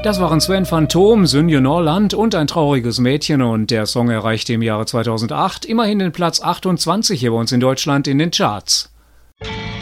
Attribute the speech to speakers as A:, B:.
A: Das waren Sven Phantom, Synje Norland und Ein trauriges Mädchen, und der Song erreichte im Jahre 2008 immerhin den Platz 28 hier bei uns in Deutschland in den Charts.